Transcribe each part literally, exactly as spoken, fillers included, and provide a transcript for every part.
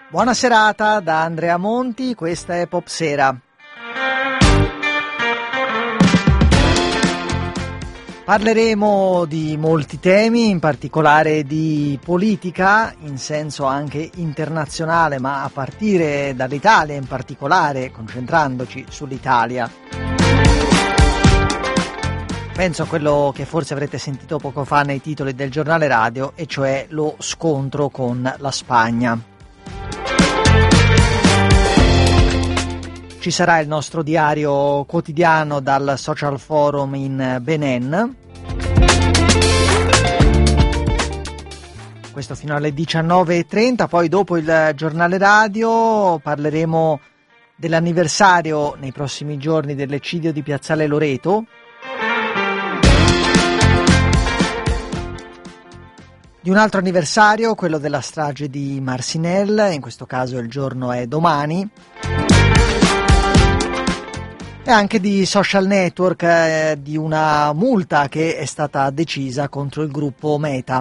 Buona serata da Andrea Monti, questa è Popsera. Parleremo di molti temi, in particolare di politica, in senso anche internazionale, ma a partire dall'Italia in particolare, concentrandoci sull'Italia. Penso a quello che forse avrete sentito poco fa nei titoli del giornale radio, e cioè lo scontro con la Spagna. Ci sarà il nostro diario quotidiano dal Social Forum in Benin. Questo fino alle diciannove e trenta, poi dopo il giornale radio parleremo dell'anniversario nei prossimi giorni dell'eccidio di Piazzale Loreto. Di un altro anniversario, quello della strage di Marcinelle, in questo caso il giorno è domani. E anche di social network, eh, di una multa che è stata decisa contro il gruppo Meta.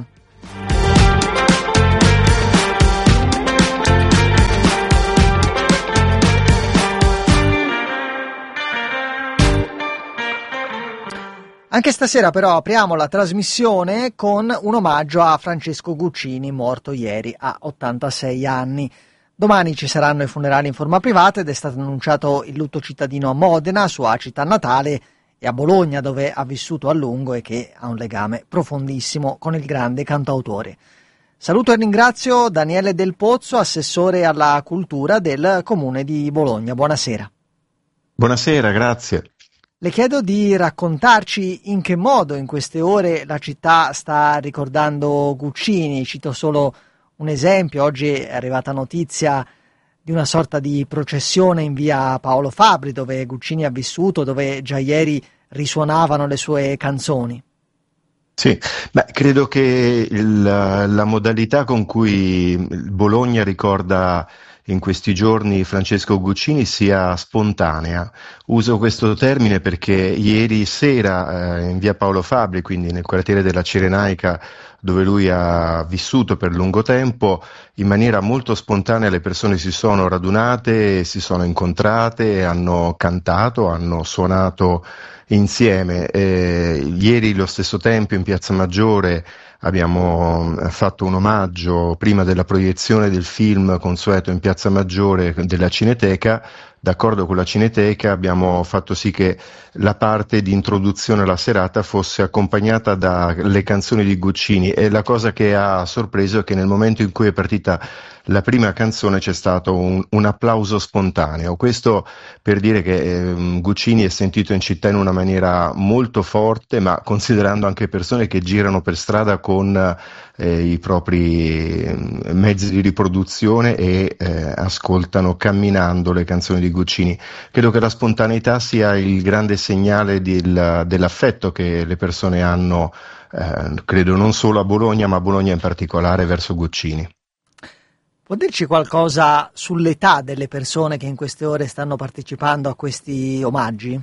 Anche stasera però apriamo la trasmissione con un omaggio a Francesco Guccini, morto ieri a ottantasei anni. Domani ci saranno i funerali in forma privata ed è stato annunciato il lutto cittadino a Modena, sua città natale, e a Bologna, dove ha vissuto a lungo e che ha un legame profondissimo con il grande cantautore. Saluto e ringrazio Daniele Del Pozzo, assessore alla cultura del Comune di Bologna. Buonasera. Buonasera, grazie. Le chiedo di raccontarci in che modo in queste ore la città sta ricordando Guccini. Cito solo un esempio: oggi è arrivata notizia di una sorta di processione in via Paolo Fabbri, dove Guccini ha vissuto, dove già ieri risuonavano le sue canzoni. Sì, beh, credo che il, la modalità con cui Bologna ricorda in questi giorni Francesco Guccini sia spontanea. Uso questo termine perché ieri sera eh, in via Paolo Fabbri, quindi nel quartiere della Cirenaica, dove lui ha vissuto per lungo tempo, in maniera molto spontanea le persone si sono radunate, si sono incontrate, hanno cantato, hanno suonato insieme. Eh, ieri lo stesso tempo in Piazza Maggiore abbiamo fatto un omaggio prima della proiezione del film consueto in Piazza Maggiore della Cineteca. D'accordo con la Cineteca abbiamo fatto sì che la parte di introduzione alla serata fosse accompagnata dalle canzoni di Guccini, e la cosa che ha sorpreso è che nel momento in cui è partita la prima canzone c'è stato un, un applauso spontaneo. Questo per dire che eh, Guccini è sentito in città in una maniera molto forte, ma considerando anche persone che girano per strada con eh, i propri eh, mezzi di riproduzione e eh, ascoltano camminando le canzoni di Guccini. Credo che la spontaneità sia il grande segnale del, dell'affetto che le persone hanno, eh, credo non solo a Bologna, ma a Bologna in particolare, verso Guccini. Può dirci qualcosa sull'età delle persone che in queste ore stanno partecipando a questi omaggi?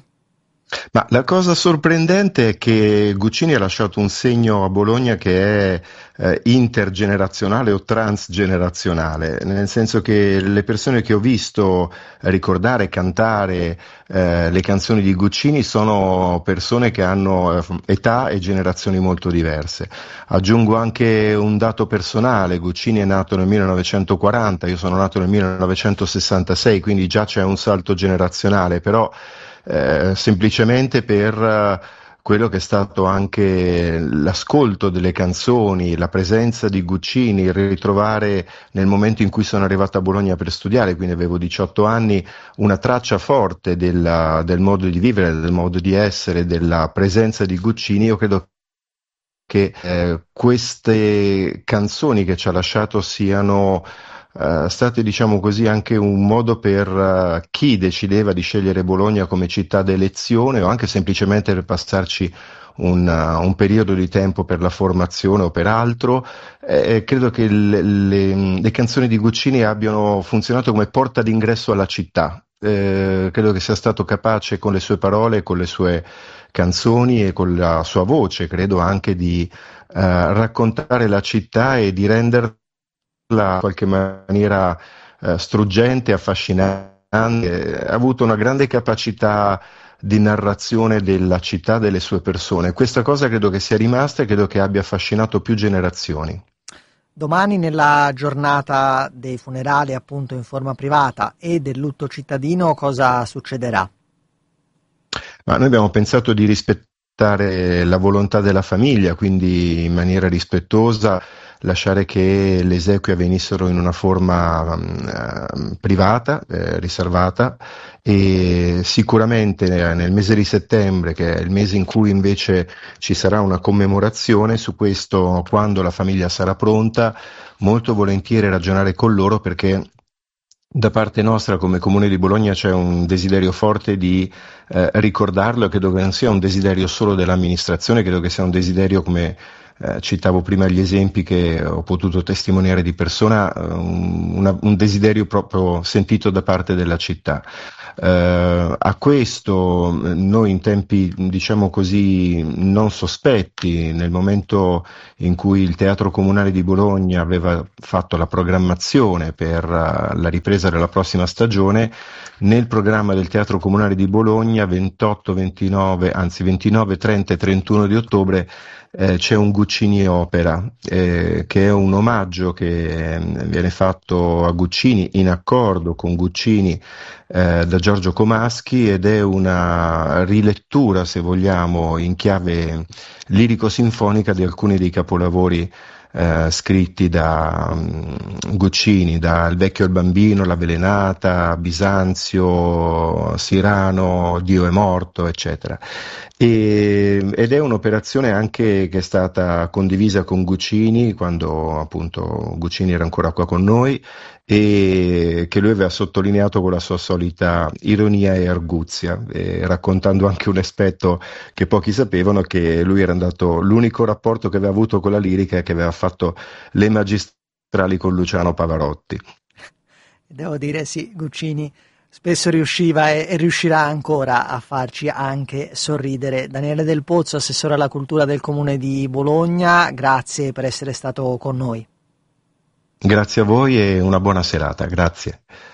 Ma la cosa sorprendente è che Guccini ha lasciato un segno a Bologna che è eh, intergenerazionale o transgenerazionale, nel senso che le persone che ho visto ricordare e cantare eh, le canzoni di Guccini sono persone che hanno eh, età e generazioni molto diverse. Aggiungo anche un dato personale: Guccini è nato nel millenovecentoquaranta, io sono nato nel millenovecentosessantasei, quindi già c'è un salto generazionale, però Eh, semplicemente per uh, quello che è stato anche l'ascolto delle canzoni, la presenza di Guccini, il ritrovare nel momento in cui sono arrivato a Bologna per studiare, quindi avevo diciotto anni, una traccia forte della, del modo di vivere, del modo di essere, della presenza di Guccini. Io credo che eh, queste canzoni che ci ha lasciato siano Uh, state, diciamo così, anche un modo per uh, chi decideva di scegliere Bologna come città d'elezione, o anche semplicemente per passarci un, uh, un periodo di tempo per la formazione o per altro. Eh, credo che le, le, le canzoni di Guccini abbiano funzionato come porta d'ingresso alla città. Eh, credo che sia stato capace con le sue parole, con le sue canzoni e con la sua voce, credo anche di uh, raccontare la città e di renderla in qualche maniera eh, struggente, affascinante, ha avuto una grande capacità di narrazione della città, delle sue persone. Questa cosa credo che sia rimasta e credo che abbia affascinato più generazioni. Domani, nella giornata dei funerali appunto in forma privata e del lutto cittadino, cosa succederà? Ma noi abbiamo pensato di rispettare la volontà della famiglia, quindi in maniera rispettosa lasciare che le esequie avvenissero in una forma eh, privata, eh, riservata, e sicuramente nel mese di settembre, che è il mese in cui invece ci sarà una commemorazione, su questo, quando la famiglia sarà pronta, molto volentieri ragionare con loro, perché da parte nostra come Comune di Bologna c'è un desiderio forte di eh, ricordarlo, e credo che non sia un desiderio solo dell'amministrazione, credo che sia un desiderio, come eh, citavo prima gli esempi che ho potuto testimoniare di persona, eh, un, una, un desiderio proprio sentito da parte della città. Uh, a questo noi, in tempi diciamo così non sospetti, nel momento in cui il Teatro Comunale di Bologna aveva fatto la programmazione per uh, la ripresa della prossima stagione, nel programma del Teatro Comunale di Bologna ventotto, ventinove, anzi ventinove, trenta e trentuno di ottobre eh, c'è un Guccini Opera, eh, che è un omaggio che eh, viene fatto a Guccini in accordo con Guccini eh, da Giorgio Comaschi, ed è una rilettura, se vogliamo, in chiave lirico-sinfonica di alcuni dei capolavori eh, scritti da um, Guccini, da Il vecchio e il bambino, L'avvelenata, Bisanzio, Cyrano, Dio è morto, eccetera. E, ed è un'operazione anche che è stata condivisa con Guccini quando appunto Guccini era ancora qua con noi, e che lui aveva sottolineato con la sua solita ironia e arguzia, e raccontando anche un aspetto che pochi sapevano, che lui era andato, l'unico rapporto che aveva avuto con la lirica è che aveva fatto le magistrali con Luciano Pavarotti. Devo dire sì, Guccini spesso riusciva e, e riuscirà ancora a farci anche sorridere. Daniele Del Pozzo, assessore alla cultura del Comune di Bologna, grazie per essere stato con noi. Grazie a voi e una buona serata, grazie.